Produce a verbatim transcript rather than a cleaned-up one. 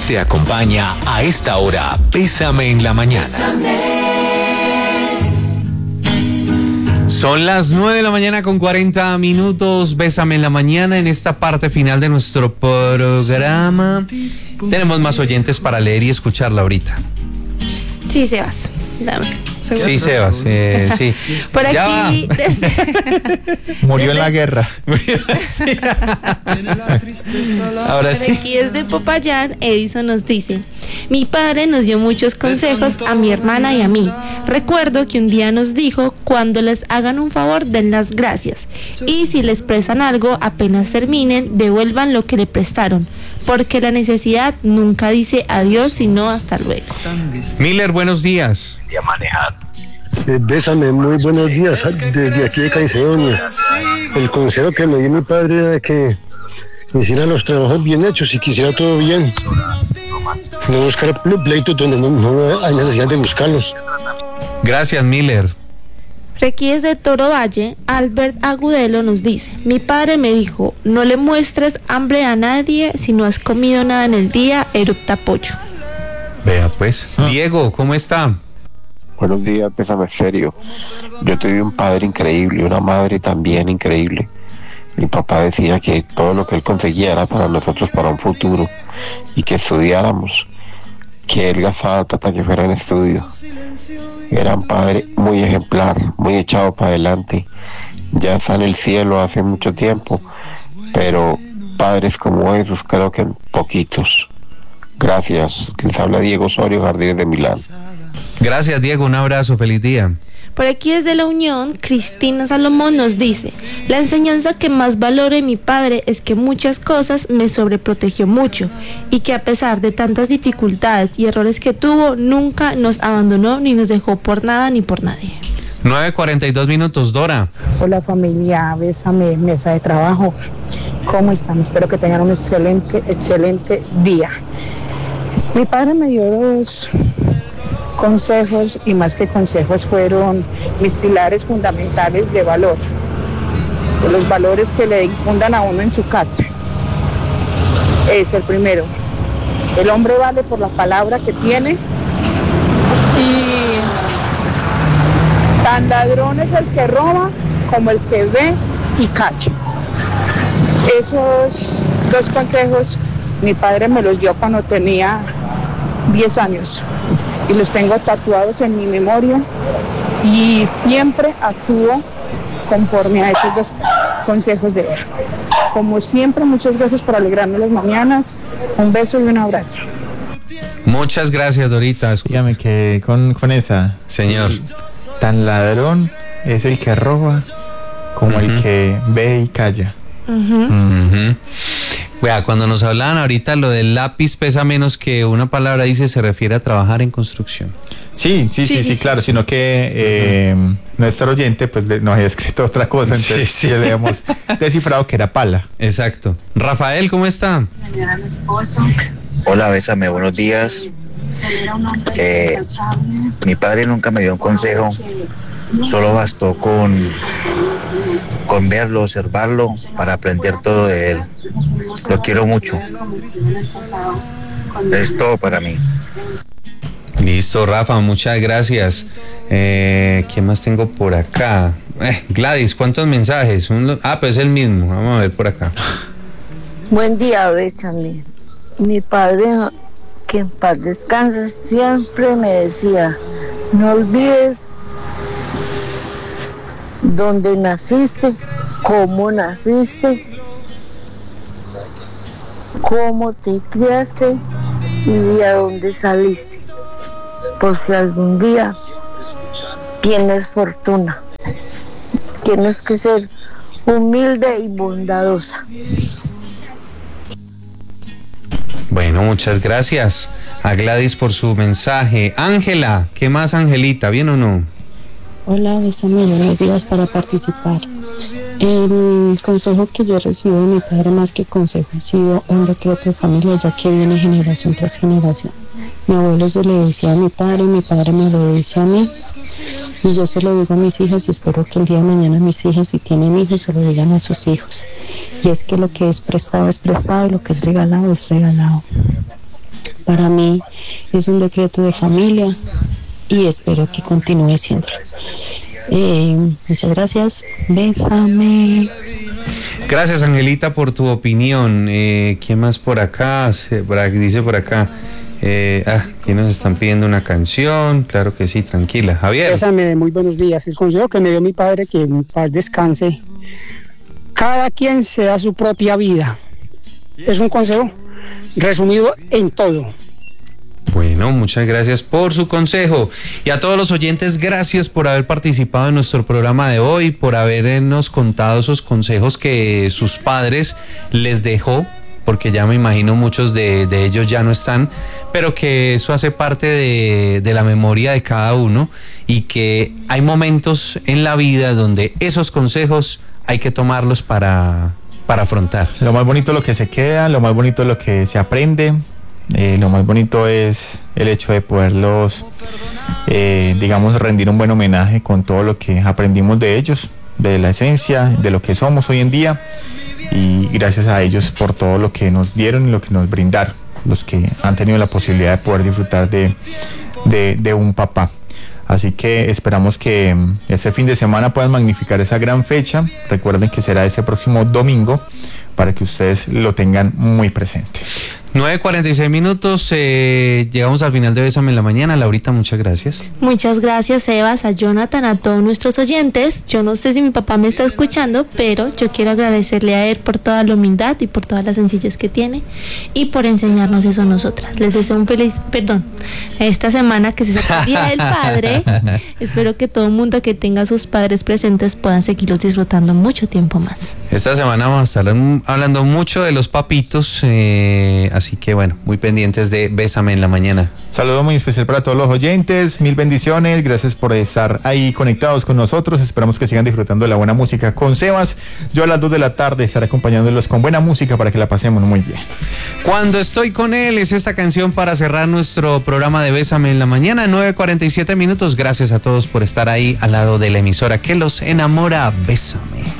Te acompaña a esta hora, Bésame en la Mañana. Son las nueve de la mañana con cuarenta minutos. Bésame en la Mañana, en esta parte final de nuestro programa. Tenemos más oyentes para leer y escucharla ahorita. Sí, Sebas. Dame. Sí, Sebas, eh, sí. Por aquí, desde, murió desde, en la guerra. Sí. Ahora por sí. aquí desde Popayán, Edison nos dice: mi padre nos dio muchos consejos a mi hermana y a mí. Recuerdo que un día nos dijo: cuando les hagan un favor, den las gracias. Y si les prestan algo, apenas terminen, devuelvan lo que le prestaron. Porque la necesidad nunca dice adiós, sino hasta luego. Miller, buenos días. Eh, bésame, muy buenos días, desde aquí de Caicedonia. El consejo que me dio mi padre era de que hiciera los trabajos bien hechos y quisiera todo bien. No buscar pleitos donde no, no hay necesidad de buscarlos. Gracias, Miller. Por aquí desde Toro Valle, Albert Agudelo nos dice: mi padre me dijo: no le muestres hambre a nadie, si no has comido nada en el día, erupta pollo. Vea pues. Ah. Diego, ¿cómo está? Buenos días, Bésame serio. Yo tuve un padre increíble, una madre también increíble. Mi papá decía que todo lo que él conseguía era para nosotros, para un futuro, y que estudiáramos, que él gastaba plata que fuera en estudio. Era un padre muy ejemplar, muy echado para adelante. Ya está en el cielo hace mucho tiempo, pero padres como esos creo que poquitos. Gracias. Les habla Diego Osorio, Jardines de Milán. Gracias, Diego, un abrazo, feliz día. Por aquí desde La Unión, Cristina Salomón nos dice: la enseñanza que más valoro de mi padre es que muchas cosas me sobreprotegió mucho y que a pesar de tantas dificultades y errores que tuvo, nunca nos abandonó ni nos dejó por nada ni por nadie. nueve cuarenta y dos minutos, Dora. Hola familia, Bésame, mesa de trabajo. ¿Cómo están? Espero que tengan un excelente, excelente día. Mi padre me dio dos consejos, y más que consejos fueron mis pilares fundamentales de valor, de los valores que le infundan a uno en su casa. Es el primero: el hombre vale por la palabra que tiene, y tan ladrón es el que roba como el que ve y calla. Esos dos consejos mi padre me los dio cuando tenía diez años. Y los tengo tatuados en mi memoria y siempre actúo conforme a esos dos consejos de él. Como siempre, muchas gracias por alegrarme las mañanas. Un beso y un abrazo. Muchas gracias, Dorita. Dígame que con, con esa. Señor. Tan ladrón es el que roba como uh-huh. el que ve y calla. Uh-huh. Uh-huh. Vea, cuando nos hablaban ahorita lo del lápiz pesa menos que una palabra, dice, se refiere a trabajar en construcción. Sí, sí, sí, sí, sí, sí claro, sino que eh, uh-huh. nuestro oyente pues nos había escrito otra cosa, entonces sí, sí. le habíamos descifrado que era pala. Exacto. Rafael, ¿cómo está? Hola, Bésame, buenos días. Eh, mi padre nunca me dio un consejo, solo bastó con, con verlo, observarlo, para aprender todo de él. Lo quiero mucho. Es todo para mí. Listo, Rafa, muchas gracias. Eh, ¿Quién más tengo por acá? Eh, Gladys, ¿cuántos mensajes? Un, ah, pues el mismo. Vamos a ver por acá. Buen día, Bésame. Mi padre, que en paz descanse, siempre me decía: no olvides dónde naciste, cómo naciste, cómo te criaste y de dónde saliste, por si algún día tienes fortuna. Tienes que ser humilde y bondadosa. Bueno, muchas gracias a Gladys por su mensaje. Ángela, ¿qué más, Angelita? ¿Bien o no? Hola, Bésame, buenos días para participar. El consejo que yo recibo de mi padre, más que consejo, ha sido un decreto de familia, ya que viene generación tras generación. Mi abuelo se le decía a mi padre, mi padre me lo decía a mí, y yo se lo digo a mis hijas, y espero que el día de mañana mis hijas, si tienen hijos, se lo digan a sus hijos. Y es que lo que es prestado es prestado, y lo que es regalado es regalado. para mí es un decreto de familia y espero que continúe siendo. Eh, muchas gracias, bésame. Gracias, Angelita, por tu opinión. Eh, ¿Quién más por acá? Se, por aquí dice por acá. Eh, ah, aquí nos están pidiendo una canción. Claro que sí, tranquila. Javier. Bésame, muy buenos días. El consejo que me dio mi padre, que en paz descanse. Cada quien se da su propia vida. Es un consejo resumido en todo. Bueno, muchas gracias por su consejo. Y a todos los oyentes, gracias por haber participado en nuestro programa de hoy, por habernos contado esos consejos que sus padres les dejó, porque ya me imagino muchos de, de ellos ya no están, pero que eso hace parte de, de la memoria de cada uno y que hay momentos en la vida donde esos consejos hay que tomarlos para, para afrontar. Lo más bonito es lo que se queda, lo más bonito es lo que se aprende. Eh, lo más bonito es el hecho de poderlos, eh, digamos, rendir un buen homenaje con todo lo que aprendimos de ellos, de la esencia, de lo que somos hoy en día, y gracias a ellos por todo lo que nos dieron y lo que nos brindaron, los que han tenido la posibilidad de poder disfrutar de, de, de un papá. Así que esperamos que este fin de semana puedan magnificar esa gran fecha. Recuerden que será este próximo domingo para que ustedes lo tengan muy presente. nueve cuarenta y seis minutos, eh, llegamos al final de Bésame en la Mañana. Laurita, muchas gracias. Muchas gracias, Evas, a Jonathan, a todos nuestros oyentes. Yo no sé si mi papá me está escuchando, pero yo quiero agradecerle a él por toda la humildad y por toda la sencillez que tiene y por enseñarnos eso a nosotras. Les deseo un feliz, perdón, esta semana que se saca el Día del Padre. Espero que todo el mundo que tenga a sus padres presentes puedan seguirlos disfrutando mucho tiempo más. Esta semana vamos a estar hablando mucho de los papitos, eh, así que bueno, muy pendientes de Bésame en la Mañana. Saludo muy especial para todos los oyentes, mil bendiciones, gracias por estar ahí conectados con nosotros, esperamos que sigan disfrutando de la buena música con Sebas. Yo a las dos de la tarde estaré acompañándolos con buena música para que la pasemos muy bien. Cuando estoy con él es esta canción para cerrar nuestro programa de Bésame en la Mañana, nueve cuarenta y siete minutos. Gracias a todos por estar ahí al lado de la emisora que los enamora. Bésame.